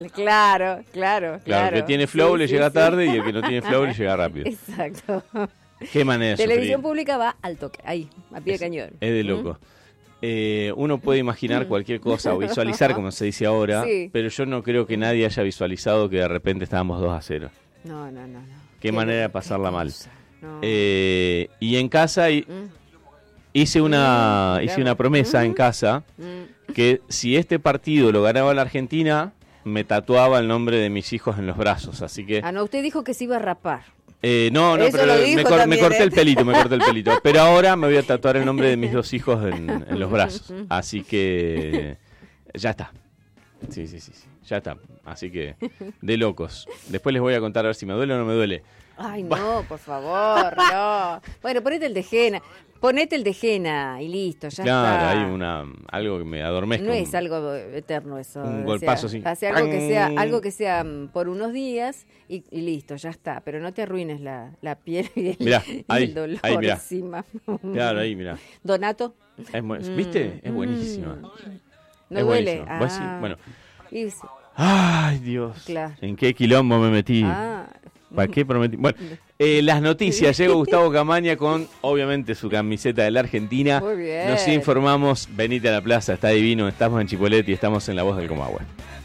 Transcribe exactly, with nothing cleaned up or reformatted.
Claro, claro, claro. Claro, el que tiene flow sí, le sí, llega sí. tarde y el que no tiene flow le llega rápido. Exacto. Qué manera de Televisión sufrir. pública va al toque, ahí, a pie de Es, cañón. es de loco. Eh, uno puede imaginar cualquier cosa o visualizar, como se dice ahora, Sí. pero yo no creo que nadie haya visualizado que de repente estábamos dos a cero. No, no, no, no. Qué manera de pasarla qué mal. cosa. No. Eh, y en casa y- Mm, hice una Mm, hice claro. una promesa en Mm. casa mm. que si este partido lo ganaba la Argentina, me tatuaba el nombre de mis hijos en los brazos. Así que Ah, no, usted dijo que se iba a rapar. eh, no, no, Eso pero lo me, dijo cor- me también, corté ¿eh? el pelito, me corté el pelito. Pero ahora me voy a tatuar el nombre de mis dos hijos en, en los brazos. Así que ya está. Sí, sí, sí, sí, ya está. Así que de locos. Después les voy a contar a ver si me duele o no me duele. Ay, no, por favor, no. Bueno, ponete el de Jena. Ponete el de Jena y listo, ya Claro, está. hay una algo que me adormezca. No un- es algo eterno eso. un o golpazo sea, así. hace algo que sea, ¡Pam! algo que sea mm, por unos días y, y listo, ya está. Pero no te arruines la, la piel y el, Mirá, y ahí, el dolor ahí, mirá. encima. Claro, ahí, mira. Donato, ¿Viste? Es buenísima. no es duele. buenísima. Vos sí, Ah, bueno. y sí. Ay, Dios. Claro. ¿En qué quilombo me metí? Ah, ¿Para qué prometí? Bueno, eh, las noticias. Llega Gustavo Camaña con, obviamente, su camiseta de la Argentina. Muy bien. Nos informamos. Venite a la plaza, está divino. Estamos en Chipoleti y estamos en La Voz del Comahue.